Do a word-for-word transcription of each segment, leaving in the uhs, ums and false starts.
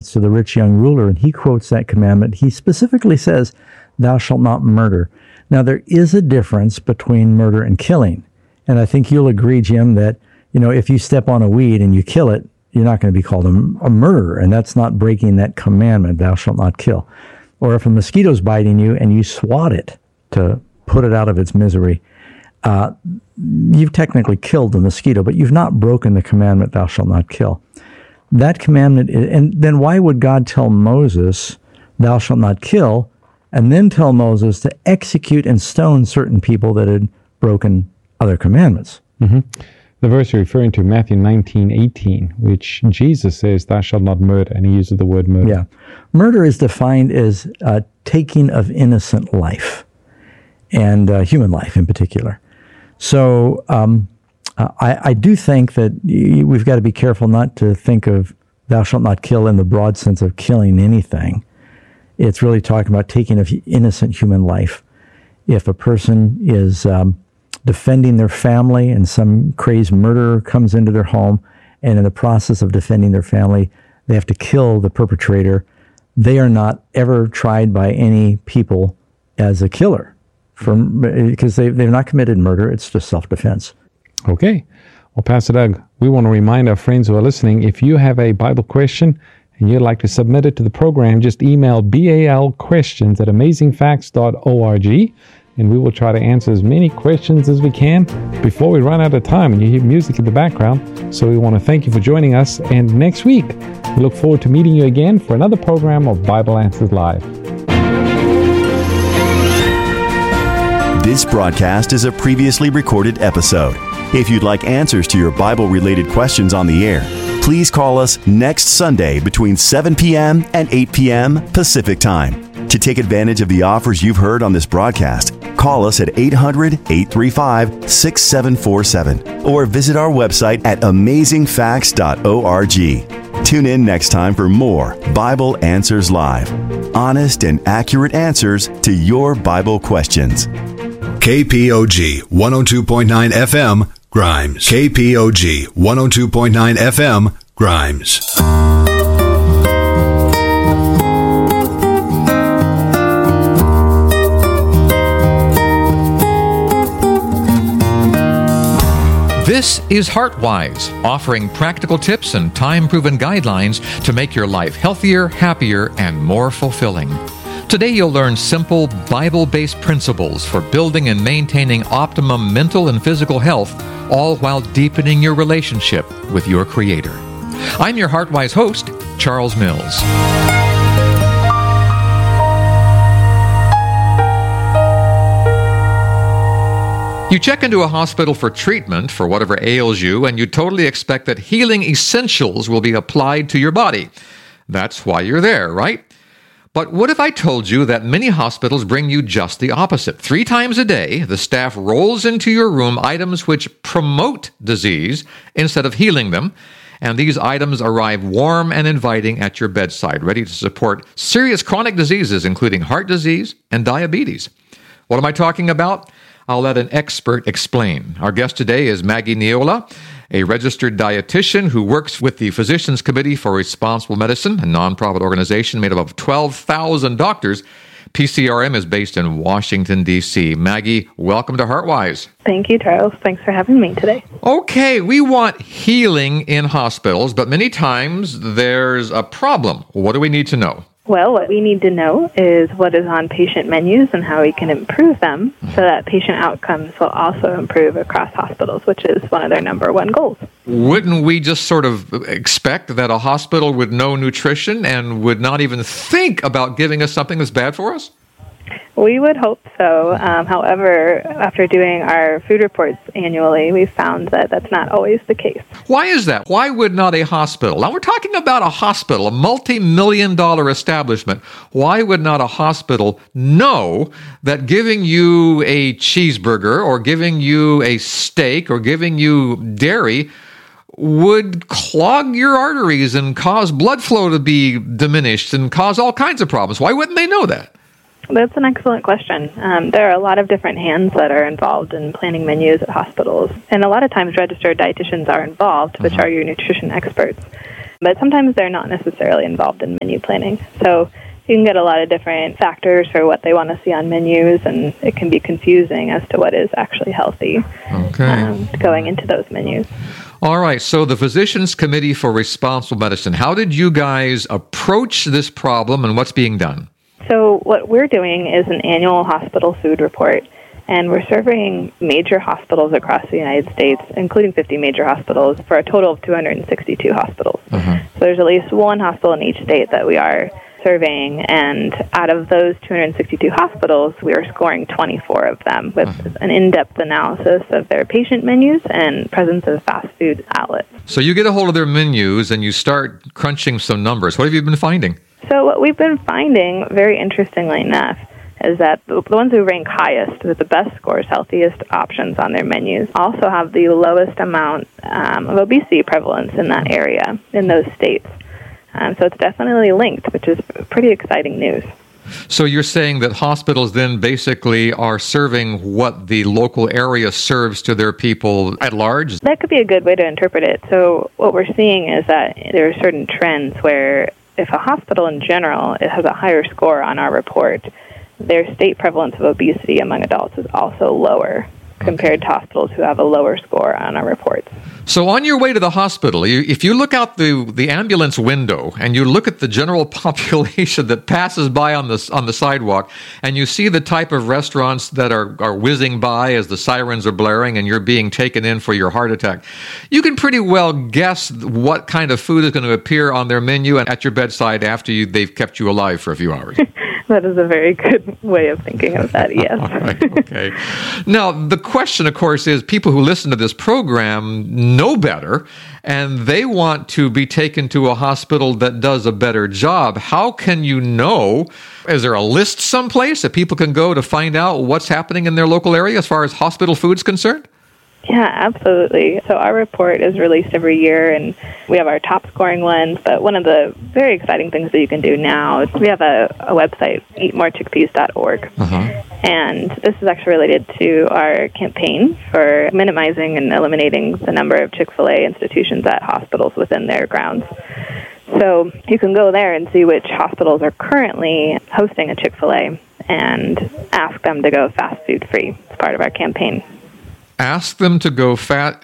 to the rich young ruler, and he quotes that commandment. He specifically says, thou shalt not murder. Now, there is a difference between murder and killing. And I think you'll agree, Jim, that, you know, if you step on a weed and you kill it, you're not going to be called a, a murderer. And that's not breaking that commandment, thou shalt not kill. Or if a mosquito's biting you and you swat it to put it out of its misery, uh, you've technically killed the mosquito, but you've not broken the commandment, thou shalt not kill. That commandment, is, and then why would God tell Moses, thou shalt not kill, and then tell Moses to execute and stone certain people that had broken other commandments? Mm-hmm. The verse you're referring to, Matthew nineteen eighteen, which Jesus says, thou shalt not murder, and he uses the word murder. Yeah. Murder is defined as uh, taking of innocent life, and uh, human life in particular. So um, I, I do think that we've got to be careful not to think of thou shalt not kill in the broad sense of killing anything. It's really talking about taking of innocent human life. If a person is um, defending their family and some crazed murderer comes into their home, and in the process of defending their family, they have to kill the perpetrator, they are not ever tried by any people as a killer, from, because they, they've not committed murder. It's just self-defense. Okay. Well, Pastor Doug, we want to remind our friends who are listening, if you have a Bible question and you'd like to submit it to the program, just email balquestions at amazing facts dot org, and we will try to answer as many questions as we can before we run out of time. And you hear music in the background. So we want to thank you for joining us. And next week, we look forward to meeting you again for another program of Bible Answers Live. This broadcast is a previously recorded episode. If you'd like answers to your Bible-related questions on the air, please call us next Sunday between seven p.m. and eight p.m. Pacific Time. To take advantage of the offers you've heard on this broadcast, call us at eight hundred, eight three five, six seven four seven or visit our website at amazing facts dot org. Tune in next time for more Bible Answers Live. Honest and accurate answers to your Bible questions. K P O G one oh two point nine F M, Grimes. K P O G one oh two point nine F M, Grimes. This is HeartWise, offering practical tips and time-proven guidelines to make your life healthier, happier, and more fulfilling. Today you'll learn simple Bible-based principles for building and maintaining optimum mental and physical health, all while deepening your relationship with your Creator. I'm your HeartWise host, Charles Mills. You check into a hospital for treatment for whatever ails you, and you totally expect that healing essentials will be applied to your body. That's why you're there, right? But what if I told you that many hospitals bring you just the opposite? Three times a day, the staff rolls into your room items which promote disease instead of healing them, and these items arrive warm and inviting at your bedside, ready to support serious chronic diseases, including heart disease and diabetes. What am I talking about? I'll let an expert explain. Our guest today is Maggie Neola, a registered dietitian who works with the Physicians Committee for Responsible Medicine, a nonprofit organization made up of twelve thousand doctors. P C R M is based in Washington, D C Maggie, welcome to HeartWise. Thank you, Charles. Thanks for having me today. Okay, we want healing in hospitals, but many times there's a problem. What do we need to know? Well, what we need to know is what is on patient menus and how we can improve them so that patient outcomes will also improve across hospitals, which is one of their number one goals. Wouldn't we just sort of expect that a hospital would know nutrition and would not even think about giving us something that's bad for us? We would hope so. Um, however, after doing our food reports annually, we found that that's not always the case. Why is that? Why would not a hospital? Now, we're talking about a hospital, a multi-million dollar establishment. Why would not a hospital know that giving you a cheeseburger or giving you a steak or giving you dairy would clog your arteries and cause blood flow to be diminished and cause all kinds of problems? Why wouldn't they know that? That's an excellent question. Um, there are a lot of different hands that are involved in planning menus at hospitals, and a lot of times registered dietitians are involved, which mm-hmm. are your nutrition experts. but sometimes they're not necessarily involved in menu planning. So you can get a lot of different factors for what they want to see on menus, and it can be confusing as to what is actually healthy okay. um, going into those menus. All right, so the Physicians Committee for Responsible Medicine, how did you guys approach this problem and what's being done? So what we're doing is an annual hospital food report, and we're surveying major hospitals across the United States, including fifty major hospitals, for a total of two hundred sixty-two hospitals. Uh-huh. So there's at least one hospital in each state that we are surveying, and out of those two hundred sixty-two hospitals, we are scoring twenty-four of them with uh-huh. an in-depth analysis of their patient menus and presence of fast food outlets. So you get a hold of their menus and you start crunching some numbers. What have you been finding? So what we've been finding, very interestingly enough, is that the ones who rank highest with the best scores, healthiest options on their menus, also have the lowest amount um, of obesity prevalence in that area, in those states. Um, so it's definitely linked, which is pretty exciting news. So you're saying that hospitals then basically are serving what the local area serves to their people at large? That could be a good way to interpret it. So what we're seeing is that there are certain trends where if a hospital in general it has a higher score on our report, their state prevalence of obesity among adults is also lower compared to hospitals who have a lower score on our reports. So on your way to the hospital, you, if you look out the, the ambulance window and you look at the general population that passes by on the, on the sidewalk, and you see the type of restaurants that are, are whizzing by as the sirens are blaring and you're being taken in for your heart attack, you can pretty well guess what kind of food is going to appear on their menu and at your bedside after you, they've kept you alive for a few hours. That is a very good way of thinking of that, yes. All right, okay. Now, the question, of course, is people who listen to this program know better, and they want to be taken to a hospital that does a better job. How can you know? Is there a list someplace that people can go to find out what's happening in their local area as far as hospital food is concerned? Yeah, absolutely. So our report is released every year, and we have our top scoring ones. But one of the very exciting things that you can do now is we have a, a website, eat more chickpeas dot org. Uh-huh. And this is actually related to our campaign for minimizing and eliminating the number of Chick-fil-A institutions at hospitals within their grounds. So you can go there and see which hospitals are currently hosting a Chick-fil-A and ask them to go fast food free as part of our campaign. Ask them to go fat.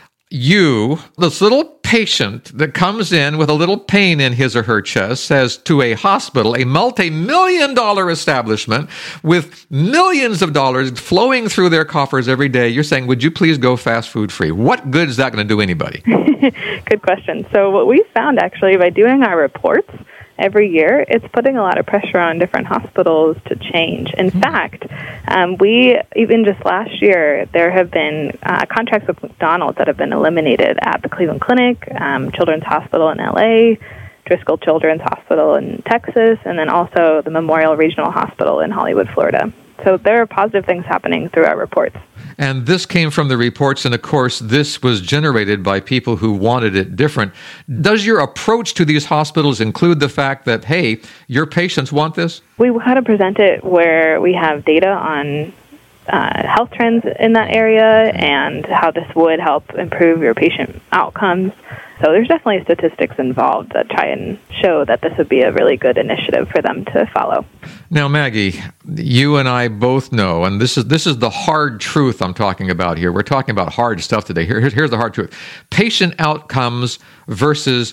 You, this little patient that comes in with a little pain in his or her chest, says to a hospital, a multi-million dollar establishment with millions of dollars flowing through their coffers every day, you're saying, would you please go fast food free? What good is that going to do anybody? Good question. So what we found actually by doing our reports every year, it's putting a lot of pressure on different hospitals to change. In mm-hmm. fact, um, we, even just last year, there have been uh, contracts with McDonald's that have been eliminated at the Cleveland Clinic, um, Children's Hospital in L A, Driscoll Children's Hospital in Texas, and then also the Memorial Regional Hospital in Hollywood, Florida. So there are positive things happening through our reports. And this came from the reports, and of course, this was generated by people who wanted it different. Does your approach to these hospitals include the fact that, hey, your patients want this? We kind of present it where we have data on uh, health trends in that area and how this would help improve your patient outcomes. So there's definitely statistics involved that try and show that this would be a really good initiative for them to follow. Now, Maggie, you and I both know, and this is this is the hard truth I'm talking about here. We're talking about hard stuff today. Here, here's the hard truth. Patient outcomes versus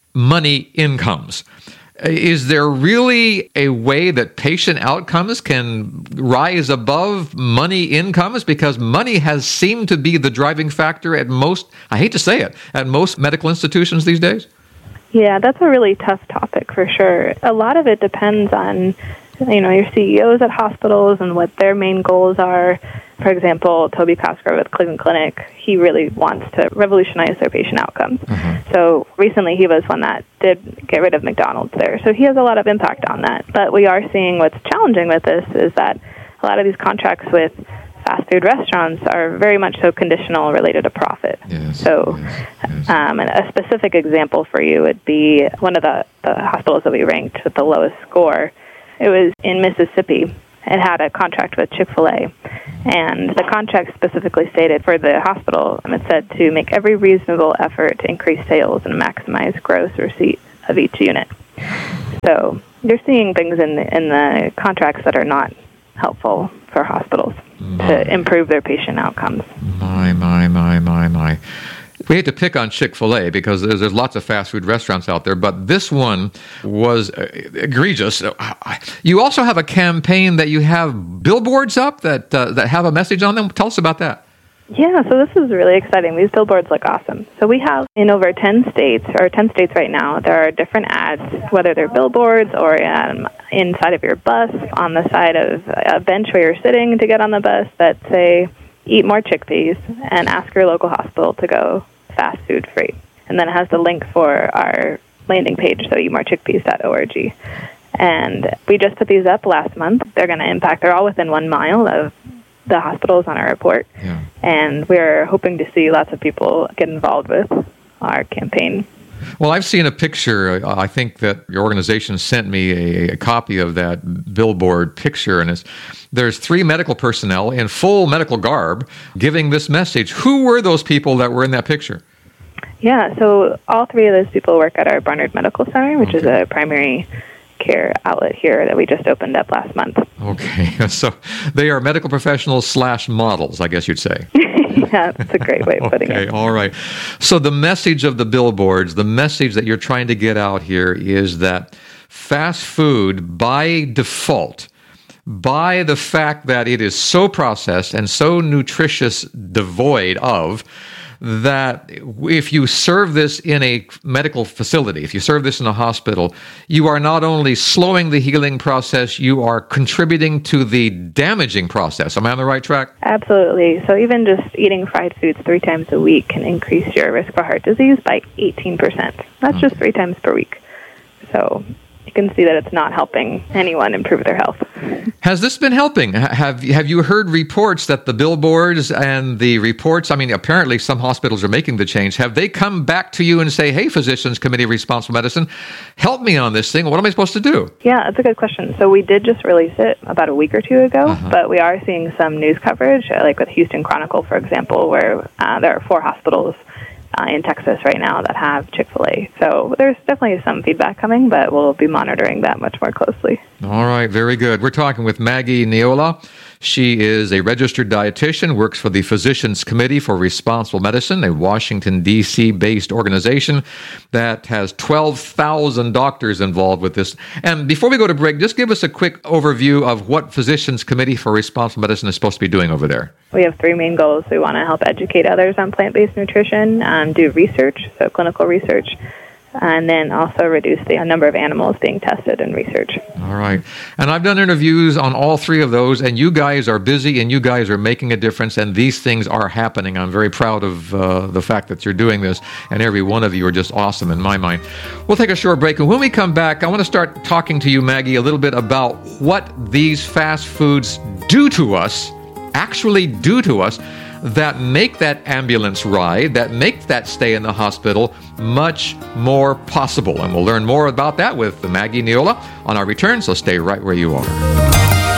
money incomes. Is there really a way that patient outcomes can rise above money incomes? Because money has seemed to be the driving factor at most, I hate to say it, at most medical institutions these days? Yeah, that's a really tough topic for sure. A lot of it depends on, you know, your C E Os at hospitals and what their main goals are. For example, Toby Cosgrove with Cleveland Clinic, he really wants to revolutionize their patient outcomes. Mm-hmm. So recently he was one that did get rid of McDonald's there. So he has a lot of impact on that. But we are seeing what's challenging with this is that a lot of these contracts with fast food restaurants are very much so conditional related to profit. Yes, so yes, yes. Um, and a specific example for you would be one of the, the hospitals that we ranked with the lowest score. It was in Mississippi. It had a contract with Chick-fil-A. And the contract specifically stated for the hospital, it said to make every reasonable effort to increase sales and maximize gross receipts of each unit. So you're seeing things in the, in the contracts that are not helpful for hospitals my. to improve their patient outcomes. My, my, my, my, my. We hate to pick on Chick-fil-A because there's, there's lots of fast food restaurants out there, but this one was egregious. You also have a campaign that you have billboards up that uh, that have a message on them. Tell us about that. Yeah, so this is really exciting. These billboards look awesome. So we have in over ten states, or ten states right now, there are different ads, whether they're billboards or um, inside of your bus, on the side of a bench where you're sitting to get on the bus, that say, eat more chickpeas and ask your local hospital to go fast food free. And then it has the link for our landing page, so eat more chickpeas dot org. And we just put these up last month. They're going to impact, they're all within one mile of the hospitals on our report. Yeah. And we're hoping to see lots of people get involved with our campaign. Well, I've seen a picture. I think that your organization sent me a, a copy of that billboard picture, and it's, there's three medical personnel in full medical garb giving this message. Who were those people that were in that picture? Yeah, so all three of those people work at our Barnard Medical Center, which okay. is a primary care outlet here that we just opened up last month. Okay, so they are medical professionals slash models, I guess you'd say. Yeah, that's a great way of putting okay, it. Okay, all right. So the message of the billboards, the message that you're trying to get out here is that fast food, by default, by the fact that it is so processed and so nutritious, devoid of, that if you serve this in a medical facility, if you serve this in a hospital, you are not only slowing the healing process, you are contributing to the damaging process. Am I on the right track? Absolutely. So even just eating fried foods three times a week can increase your risk for heart disease by eighteen percent. That's mm. just three times per week. So you can see that it's not helping anyone improve their health. Has this been helping? Have have you heard reports that the billboards and the reports, I mean, apparently some hospitals are making the change. Have they come back to you and say, hey, Physicians Committee of Responsible Medicine, help me on this thing. What am I supposed to do? Yeah, that's a good question. So we did just release it about a week or two ago, uh-huh. but we are seeing some news coverage, like with Houston Chronicle, for example, where uh, there are four hospitals Uh, in Texas right now that have Chick-fil-A. So there's definitely some feedback coming, but we'll be monitoring that much more closely. All right, very good. We're talking with Maggie Neola. She is a registered dietitian, works for the Physicians Committee for Responsible Medicine, a Washington, D C-based organization that has twelve thousand doctors involved with this. And before we go to break, just give us a quick overview of what Physicians Committee for Responsible Medicine is supposed to be doing over there. We have three main goals. We want to help educate others on plant-based nutrition, um, do research, so clinical research, and then also reduce the number of animals being tested in research. All right. And I've done interviews on all three of those, and you guys are busy, and you guys are making a difference, and these things are happening. I'm very proud of uh, the fact that you're doing this, and every one of you are just awesome in my mind. We'll take a short break, and when we come back, I want to start talking to you, Maggie, a little bit about what these fast foods do to us, actually do to us, that make that ambulance ride, that make that stay in the hospital much more possible. And we'll learn more about that with Maggie Neola on our return, so stay right where you are.